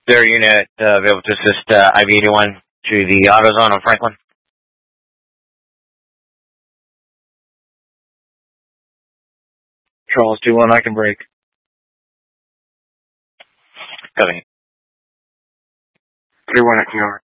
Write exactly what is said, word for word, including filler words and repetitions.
Their unit uh, be able to assist uh, I B eighty-one to the AutoZone on Franklin? Charles two one, I can break. Copy. three one, I can go.